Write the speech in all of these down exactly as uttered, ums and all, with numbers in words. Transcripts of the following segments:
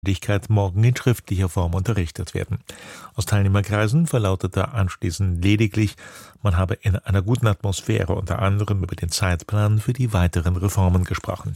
morgen in schriftlicher Form unterrichtet werden. Aus Teilnehmerkreisen verlautete anschließend lediglich, man habe in einer guten Atmosphäre unter anderem über den Zeitplan für die weiteren Reformen gesprochen.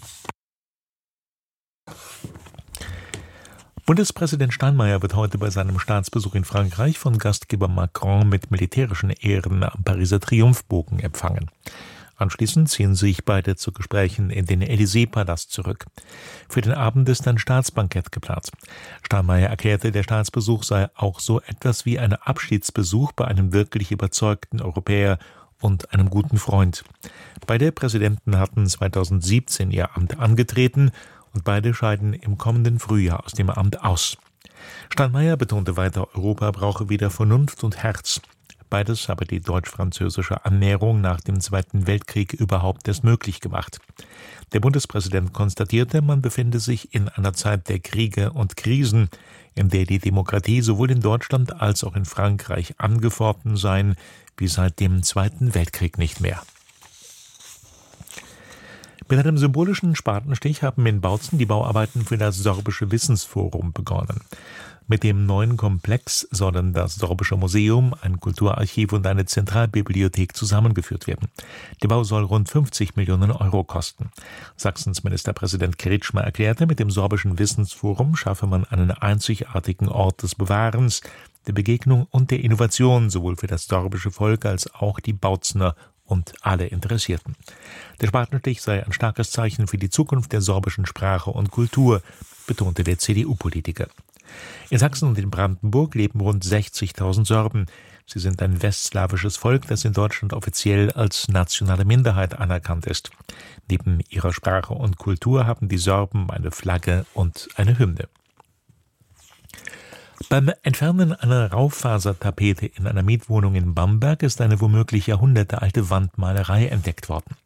Bundespräsident Steinmeier wird heute bei seinem Staatsbesuch in Frankreich von Gastgeber Macron mit militärischen Ehren am Pariser Triumphbogen empfangen. Anschließend ziehen sich beide zu Gesprächen in den Élysée-Palast zurück. Für den Abend ist ein Staatsbankett geplant. Steinmeier erklärte, der Staatsbesuch sei auch so etwas wie ein Abschiedsbesuch bei einem wirklich überzeugten Europäer und einem guten Freund. Beide Präsidenten hatten zweitausendsiebzehn ihr Amt angetreten und beide scheiden im kommenden Frühjahr aus dem Amt aus. Steinmeier betonte weiter, Europa brauche wieder Vernunft und Herz. Beides habe die deutsch-französische Annäherung nach dem Zweiten Weltkrieg überhaupt erst möglich gemacht. Der Bundespräsident konstatierte, man befinde sich in einer Zeit der Kriege und Krisen, in der die Demokratie sowohl in Deutschland als auch in Frankreich angefochten seien, wie seit dem Zweiten Weltkrieg nicht mehr. Mit einem symbolischen Spatenstich haben in Bautzen die Bauarbeiten für das Sorbische Wissensforum begonnen. Mit dem neuen Komplex sollen das Sorbische Museum, ein Kulturarchiv und eine Zentralbibliothek zusammengeführt werden. Der Bau soll rund fünfzig Millionen Euro kosten. Sachsens Ministerpräsident Kretschmer erklärte, mit dem Sorbischen Wissensforum schaffe man einen einzigartigen Ort des Bewahrens, der Begegnung und der Innovation, sowohl für das sorbische Volk als auch die Bautzener und alle Interessierten. Der Spatenstich sei ein starkes Zeichen für die Zukunft der sorbischen Sprache und Kultur, betonte der C D U-Politiker. In Sachsen und in Brandenburg leben rund sechzigtausend Sorben. Sie sind ein westslawisches Volk, das in Deutschland offiziell als nationale Minderheit anerkannt ist. Neben ihrer Sprache und Kultur haben die Sorben eine Flagge und eine Hymne. Beim Entfernen einer Raufasertapete in einer Mietwohnung in Bamberg ist eine womöglich jahrhundertealte Wandmalerei entdeckt worden.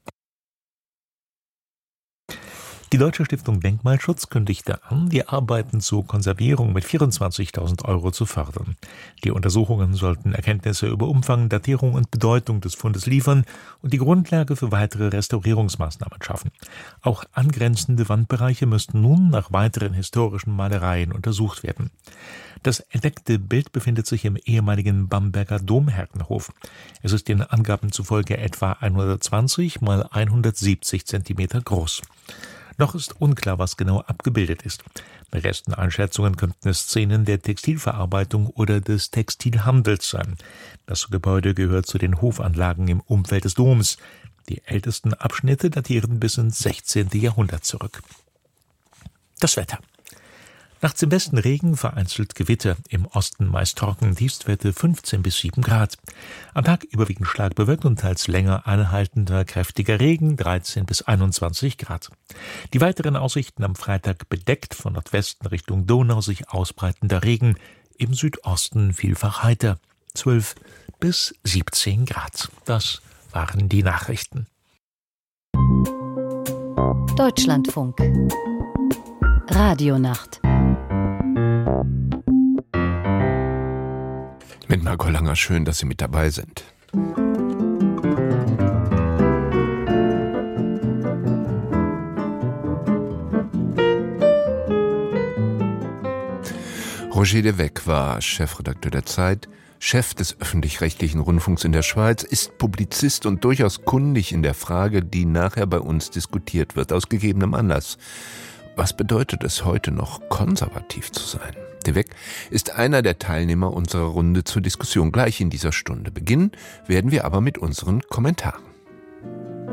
Die Deutsche Stiftung Denkmalschutz kündigte an, die Arbeiten zur Konservierung mit vierundzwanzigtausend Euro zu fördern. Die Untersuchungen sollten Erkenntnisse über Umfang, Datierung und Bedeutung des Fundes liefern und die Grundlage für weitere Restaurierungsmaßnahmen schaffen. Auch angrenzende Wandbereiche müssten nun nach weiteren historischen Malereien untersucht werden. Das entdeckte Bild befindet sich im ehemaligen Bamberger Domherrenhof. Es ist den Angaben zufolge etwa hundertzwanzig mal hundertsiebzig Zentimeter groß. Noch ist unklar, was genau abgebildet ist. Bei ersten Einschätzungen könnten es Szenen der Textilverarbeitung oder des Textilhandels sein. Das Gebäude gehört zu den Hofanlagen im Umfeld des Doms. Die ältesten Abschnitte datieren bis ins sechzehnten Jahrhundert zurück. Das Wetter. Nachts im Westen Regen, vereinzelt Gewitter, im Osten meist trocken, Tiefstwerte fünfzehn bis sieben Grad. Am Tag überwiegend stark bewölkt und teils länger anhaltender kräftiger Regen, dreizehn bis einundzwanzig Grad. Die weiteren Aussichten am Freitag bedeckt, von Nordwesten Richtung Donau sich ausbreitender Regen, im Südosten vielfach heiter, zwölf bis siebzehn Grad. Das waren die Nachrichten. Deutschlandfunk Radionacht Mit Margot Langer, schön, dass Sie mit dabei sind. Roger de Weck war Chefredakteur der Zeit, Chef des öffentlich-rechtlichen Rundfunks in der Schweiz, ist Publizist und durchaus kundig in der Frage, die nachher bei uns diskutiert wird, aus gegebenem Anlass. Was bedeutet es heute noch, konservativ zu sein? De Weck ist einer der Teilnehmer unserer Runde zur Diskussion gleich in dieser Stunde. Beginnen werden wir aber mit unseren Kommentaren.